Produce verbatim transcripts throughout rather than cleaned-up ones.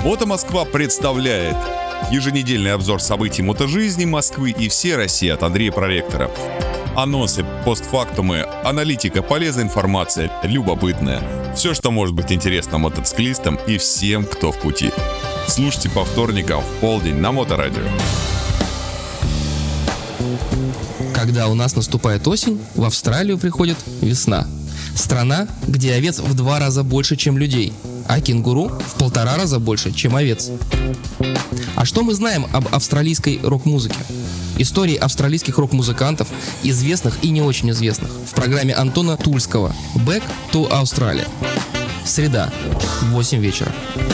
Мото Москва представляет еженедельный обзор событий мотожизни Москвы и всей России от Андрея Проректора. Анонсы, постфактумы, аналитика, полезная информация, любопытная. Все, что может быть интересно мотоциклистам и всем, кто в пути. Слушайте по вторникам в полдень на Моторадио. Когда у нас наступает осень, в Австралию приходит весна. Страна, где овец в два раза больше, чем людей, а кенгуру в полтора раза больше, чем овец. А что мы знаем об австралийской рок-музыке? Истории австралийских рок-музыкантов, известных и не очень известных, в программе Антона Тульского «Back to Australia». Среда, восемь вечера.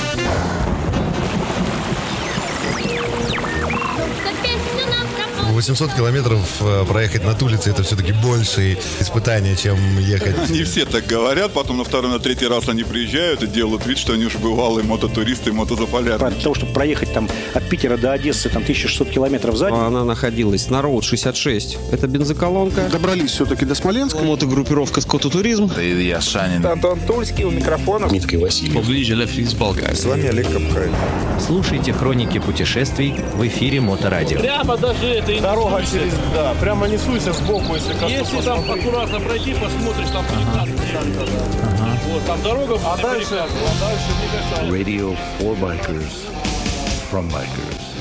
восемьсот километров проехать на Тулице — это все-таки больше испытания, чем ехать. Не все так говорят, потом на второй, на третий раз они приезжают и делают вид, что они уже бывалые мототуристы и мотозаполярники. Для того, чтобы проехать там от Питера до Одессы там тысяча шестьсот километров сзади. Она находилась на Роуд шестьдесят шесть. Это бензоколонка. Добрались все-таки до Смоленска. Мотогруппировка «Скототуризм». Илья Шанин. Антон Тульский у микрофона. Дмитрий Васильев. Поближе Лев Балкай. С вами Олег Капкай. Слушайте хроники путешествий в эфире Моторадио. Прямо даже это дорога через... Да, прямо не суйся сбоку, если как-то Если там аккуратно пройти, посмотришь, там прекрасно. Ага. Вот, там дорога... А дальше, а дальше, мне кажется... Radio for bikers, from bikers.